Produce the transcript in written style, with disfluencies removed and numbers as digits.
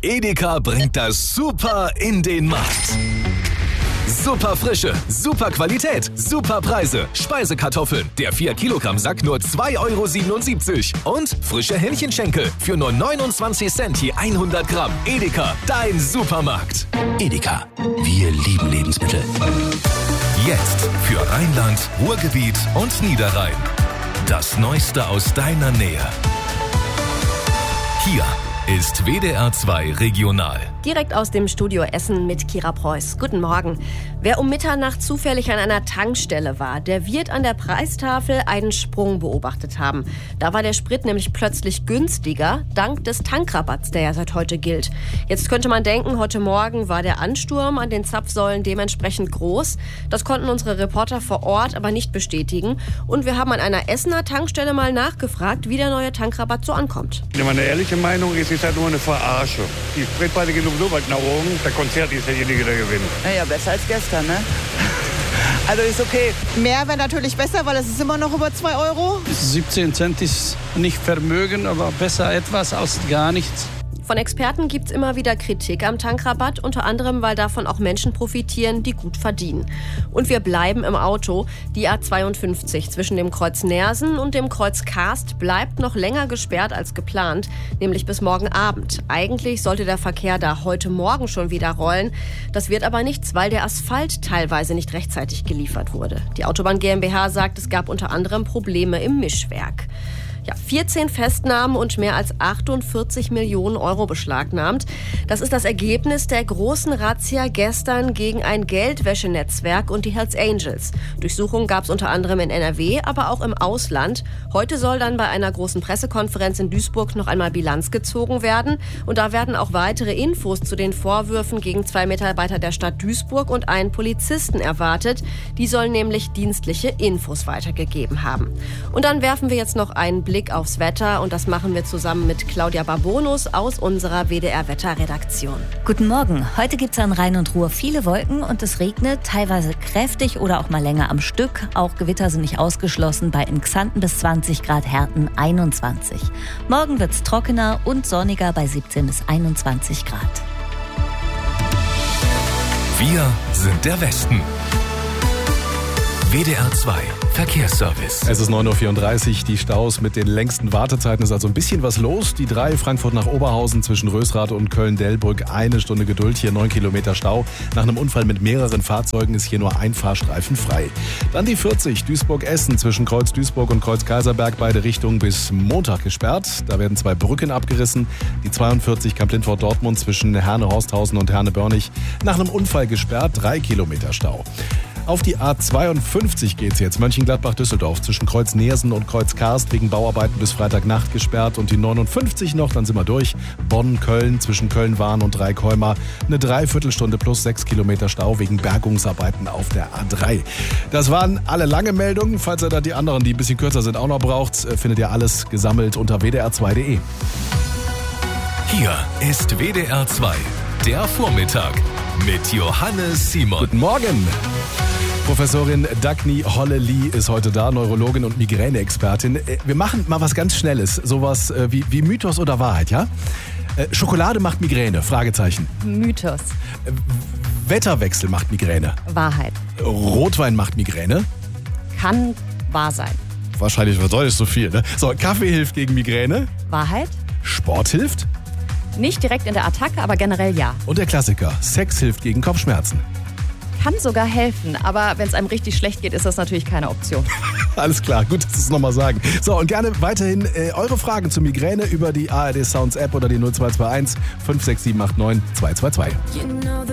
Edeka bringt das Super in den Markt. Super Frische, super Qualität, super Preise. Speisekartoffeln, der 4-Kilogramm-Sack nur 2,77 € und frische Hähnchenschenkel für nur 29 Cent je 100 Gramm. Edeka, dein Supermarkt. Edeka, wir lieben Lebensmittel. Jetzt für Rheinland, Ruhrgebiet und Niederrhein. Das Neueste aus deiner Nähe. Hier ist WDR 2 Regional. Direkt aus dem Studio Essen mit Kira Preuß. Guten Morgen. Wer um Mitternacht zufällig an einer Tankstelle war, der wird an der Preistafel einen Sprung beobachtet haben. Da war der Sprit nämlich plötzlich günstiger, dank des Tankrabatts, der ja seit heute gilt. Jetzt könnte man denken, heute Morgen war der Ansturm an den Zapfsäulen dementsprechend groß. Das konnten unsere Reporter vor Ort aber nicht bestätigen. Und wir haben an einer Essener Tankstelle mal nachgefragt, wie der neue Tankrabatt so ankommt. Meine ehrliche Meinung ist halt nur eine Verarsche. Die Spritpreise gehen so weit nach oben, der Konzert ist derjenige, der gewinnt. Naja, besser als gestern, ne? Also ist okay. Mehr wäre natürlich besser, weil es ist immer noch über 2 €. 17 Cent ist nicht Vermögen, aber besser etwas als gar nichts. Von Experten gibt's immer wieder Kritik am Tankrabatt, unter anderem, weil davon auch Menschen profitieren, die gut verdienen. Und wir bleiben im Auto. Die A52 zwischen dem Kreuz Neersen und dem Kreuz Karst bleibt noch länger gesperrt als geplant, nämlich bis morgen Abend. Eigentlich sollte der Verkehr da heute Morgen schon wieder rollen. Das wird aber nichts, weil der Asphalt teilweise nicht rechtzeitig geliefert wurde. Die Autobahn GmbH sagt, es gab unter anderem Probleme im Mischwerk. 14 Festnahmen und mehr als 48 Millionen € beschlagnahmt. Das ist das Ergebnis der großen Razzia gestern gegen ein Geldwäschenetzwerk und die Hells Angels. Durchsuchungen gab es unter anderem in NRW, aber auch im Ausland. Heute soll dann bei einer großen Pressekonferenz in Duisburg noch einmal Bilanz gezogen werden. Und da werden auch weitere Infos zu den Vorwürfen gegen 2 Mitarbeiter der Stadt Duisburg und einen Polizisten erwartet. Die sollen nämlich dienstliche Infos weitergegeben haben. Und dann werfen wir jetzt noch einen Blick aufs Wetter und das machen wir zusammen mit Claudia Barbonus aus unserer WDR-Wetterredaktion. Guten Morgen. Heute gibt es an Rhein und Ruhr viele Wolken und es regnet, teilweise kräftig oder auch mal länger am Stück. Auch Gewitter sind nicht ausgeschlossen, bei in Xanten bis 20 Grad, Herten 21. Morgen wird es trockener und sonniger bei 17 bis 21 Grad. Wir sind der Westen. WDR 2 Verkehrsservice. Es ist 9:34 Uhr, die Staus mit den längsten Wartezeiten ist also ein bisschen was los. Die 3 Frankfurt nach Oberhausen zwischen Rösrath und Köln-Delbrück, 1 Stunde Geduld, hier 9 Kilometer Stau. Nach einem Unfall mit mehreren Fahrzeugen ist hier nur ein Fahrstreifen frei. Dann die 40 Duisburg-Essen zwischen Kreuz Duisburg und Kreuz Kaiserberg, beide Richtungen bis Montag gesperrt. Da werden 2 Brücken abgerissen. Die 42 Kamp-Lintfort-Dortmund zwischen Herne-Horsthausen und Herne-Börnich nach einem Unfall gesperrt, 3 Kilometer Stau. Auf die A52 geht's jetzt. Mönchengladbach-Düsseldorf zwischen Kreuz Neersen und Kreuz Karst wegen Bauarbeiten bis Freitagnacht gesperrt. Und die 59 noch, dann sind wir durch. Bonn-Köln zwischen Köln-Wahn und Dreikolmar. Eine Dreiviertelstunde plus 6 Kilometer Stau wegen Bergungsarbeiten auf der A3. Das waren alle lange Meldungen. Falls ihr da die anderen, die ein bisschen kürzer sind, auch noch braucht, findet ihr alles gesammelt unter wdr2.de. Hier ist WDR 2, der Vormittag mit Johannes Simon. Guten Morgen. Professorin Dagny Holle-Lee ist heute da, Neurologin und Migräne-Expertin. Wir machen mal was ganz Schnelles, sowas wie Mythos oder Wahrheit, ja? Schokolade macht Migräne, Fragezeichen. Mythos. Wetterwechsel macht Migräne. Wahrheit. Rotwein macht Migräne. Kann wahr sein. Wahrscheinlich deutlich so viel, ne? So, Kaffee hilft gegen Migräne. Wahrheit. Sport hilft. Nicht direkt in der Attacke, aber generell ja. Und der Klassiker, Sex hilft gegen Kopfschmerzen. Kann sogar helfen, aber wenn es einem richtig schlecht geht, ist das natürlich keine Option. Alles klar, gut, dass Sie es nochmal sagen. So, und gerne weiterhin eure Fragen zur Migräne über die ARD Sounds App oder die 0221 56789 222.